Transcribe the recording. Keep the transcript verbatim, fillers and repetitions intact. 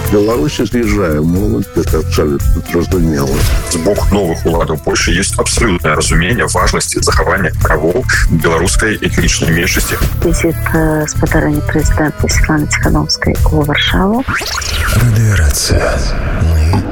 Беларусі з'язджае моладзь, гэта абсалютна зразумела. З боку новых уладаў Польшчы ёсць абсалютнае разуменне важнасці захавання правоў беларускай этнічнай меншасці. Візіт спадарэння прэзідэнта Святланы Ціхановскай у Варшаву. Радыёрацыя. Мы